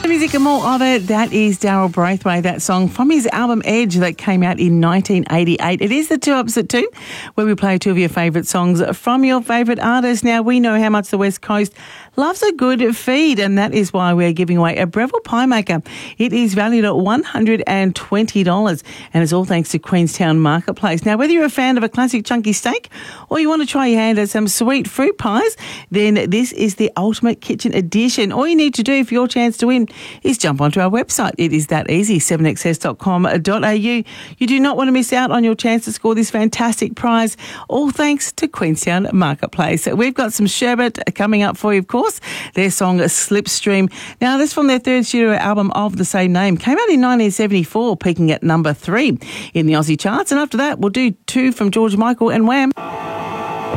Music and more of it. That is Daryl Braithwaite, that song from his album Edge that came out in 1988. It is the 2 Opposite 2, where we play 2 of your favourite songs from your favourite artists. Now, we know how much the West Coast loves a good feed, and that is why we're giving away a Breville Pie Maker. It is valued at $120, and it's all thanks to Queenstown Marketplace. Now, whether you're a fan of a classic chunky steak or you want to try your hand at some sweet fruit pies, then this is the ultimate kitchen edition. All you need to do for your chance to win is jump onto our website. It is that easy, 7xs.com.au. You do not want to miss out on your chance to score this fantastic prize, all thanks to Queenstown Marketplace. We've got some sherbet coming up for you, of course. Their song Slipstream. Now, this from their 3rd studio album of the same name. Came out in 1974, peaking at number 3 in the Aussie charts. And after that, we'll do 2 from George Michael and Wham.